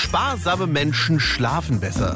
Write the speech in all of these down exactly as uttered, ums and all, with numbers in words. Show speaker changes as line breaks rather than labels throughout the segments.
Sparsame Menschen schlafen besser.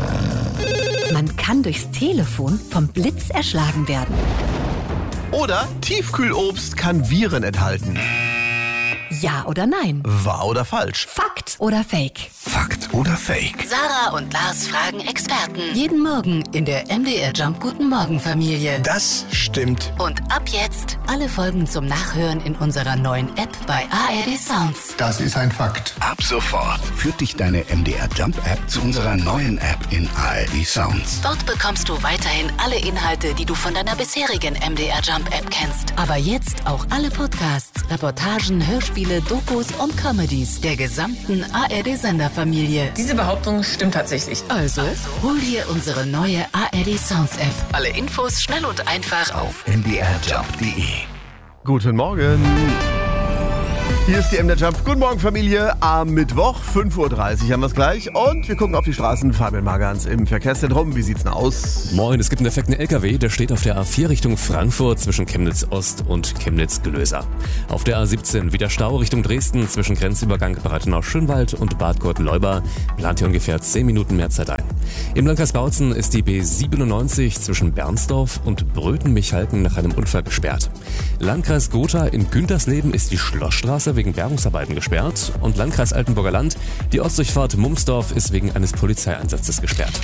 Man kann durchs Telefon vom Blitz erschlagen werden.
Oder Tiefkühlobst kann Viren enthalten.
Ja oder nein?
Wahr oder falsch?
Fakt oder Fake?
Fakt oder Fake?
Sarah und Lars fragen Experten. Jeden Morgen in der M D R Jump Guten Morgen Familie.
Das stimmt.
Und ab jetzt alle Folgen zum Nachhören in unserer neuen App bei A R D Sounds.
Das ist ein Fakt.
Ab sofort führt dich deine M D R Jump App zu unserer neuen App in A R D Sounds.
Dort bekommst du weiterhin alle Inhalte, die du von deiner bisherigen M D R Jump App kennst. Aber jetzt auch alle Podcasts, Reportagen, Hörspiele, Dokus und Comedies der gesamten A R D-Senderfamilie.
Diese Behauptung stimmt tatsächlich.
Also, hol dir unsere neue A R D Sounds App. Alle Infos schnell und einfach auf
m d r jump punkt d e.
Guten Morgen. Hier ist die M D R Jump. Guten Morgen, Familie. Am Mittwoch, fünf Uhr dreißig haben wir es gleich. Und wir gucken auf die Straßen. Fabian Magans im Verkehrszentrum. Wie sieht's denn aus?
Moin, es gibt einen defekten L K W, der steht auf der A vier Richtung Frankfurt zwischen Chemnitz Ost und Chemnitz Glöser. Auf der A siebzehn wieder Stau Richtung Dresden zwischen Grenzübergang Breitenau-Schönwald und Bad Gott-Leuba. Plant hier ungefähr zehn Minuten mehr Zeit ein. Im Landkreis Bautzen ist die B siebenundneunzig zwischen Bernsdorf und Bröten-Michalken nach einem Unfall gesperrt. Landkreis Gotha in Güntersleben ist die Schlossstraße wegen Bergungsarbeiten gesperrt und Landkreis Altenburger Land, die Ostdurchfahrt Mumsdorf ist wegen eines Polizeieinsatzes gesperrt.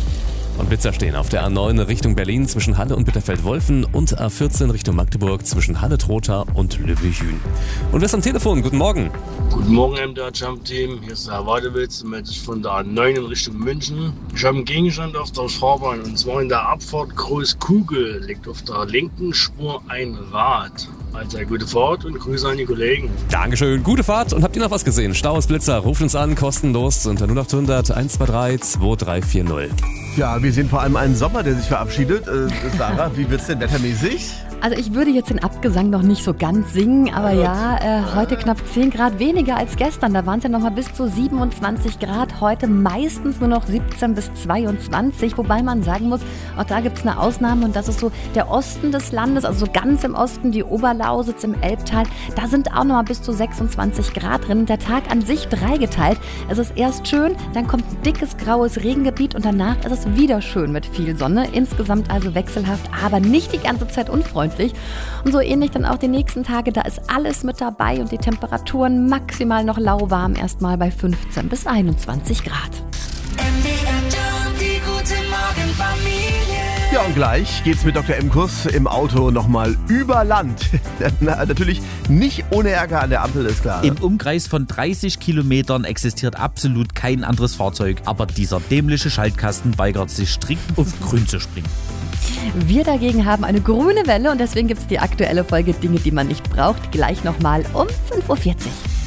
Und Blitzer stehen auf der A neun Richtung Berlin zwischen Halle und Bitterfeld-Wolfen und A vierzehn Richtung Magdeburg zwischen Halle-Trotha und Lübbechl. Und wer ist am Telefon? Guten Morgen.
Guten Morgen, M D R Jump Team. Hier ist der Herr Wadewitz, melde ich von der A neun in Richtung München. Ich habe einen Gegenstand auf der Fahrbahn und zwar in der Abfahrt Großkugel liegt auf der linken Spur ein Rad. Also eine gute Fahrt und Grüße an die Kollegen.
Dankeschön, gute Fahrt. Und habt ihr noch was gesehen? Staus, Blitzer, ruft uns an, kostenlos unter null acht hundert eins zwei drei zwei drei vier null.
Ja, wir sehen vor allem einen Sommer, der sich verabschiedet. Äh, Sarah, wie wird's denn wettermäßig?
Also ich würde jetzt den Abgesang noch nicht so ganz singen, aber ja, äh, heute knapp zehn Grad weniger als gestern. Da waren es ja noch mal bis zu siebenundzwanzig Grad. Heute meistens nur noch siebzehn bis zweiundzwanzig. Wobei man sagen muss, auch da gibt es eine Ausnahme und das ist so der Osten des Landes, also so ganz im Osten, die Oberlausitz im Elbtal. Da sind auch noch mal bis zu sechsundzwanzig Grad drin. Der Tag an sich dreigeteilt. Es ist erst schön, dann kommt ein dickes graues Regengebiet und danach ist es wieder schön mit viel Sonne. Insgesamt also wechselhaft, aber nicht die ganze Zeit unfreundlich. Und so ähnlich dann auch die nächsten Tage, da ist alles mit dabei und die Temperaturen maximal noch lauwarm, erstmal bei fünfzehn bis einundzwanzig Grad.
M D R Jump, die gute Morgenfamilie.
Ja, und gleich geht's mit Doktor Emkus im Auto nochmal über Land. Na, natürlich nicht ohne Ärger an der Ampel, ist klar.
Im Umkreis von dreißig Kilometern existiert absolut kein anderes Fahrzeug, aber dieser dämliche Schaltkasten weigert sich strikt auf grün zu springen.
Wir dagegen haben eine grüne Welle und deswegen gibt es die aktuelle Folge Dinge, die man nicht braucht, gleich nochmal um fünf Uhr vierzig.